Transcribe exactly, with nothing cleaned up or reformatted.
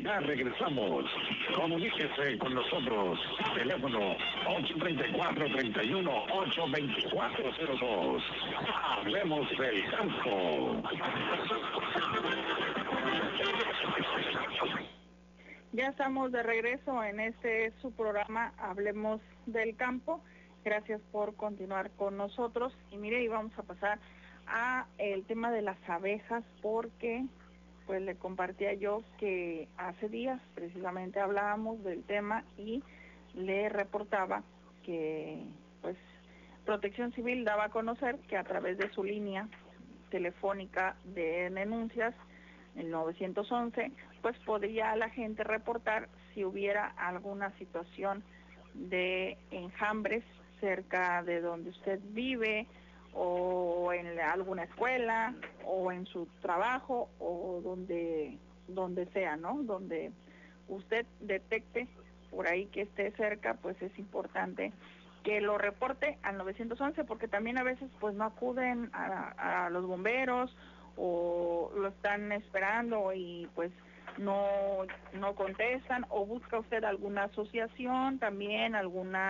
Ya regresamos. Comuníquese con nosotros. Teléfono ocho tres cuatro, tres uno, ocho dos cuatro cero dos. Hablemos del campo. Ya estamos de regreso en este su programa Hablemos del Campo. Gracias por continuar con nosotros. Y mire, íbamos a pasar a el tema de las abejas, porque pues le compartía yo que hace días precisamente hablábamos del tema y le reportaba que pues Protección Civil daba a conocer que a través de su línea telefónica de denuncias, el nueve once, pues podría la gente reportar si hubiera alguna situación de enjambres cerca de donde usted vive, o en alguna escuela, o en su trabajo, o donde donde sea, ¿no? Donde usted detecte por ahí que esté cerca, pues es importante que lo reporte al nueve once, porque también a veces pues no acuden a, a los bomberos, o lo están esperando y pues no no contestan, o busca usted alguna asociación también, alguna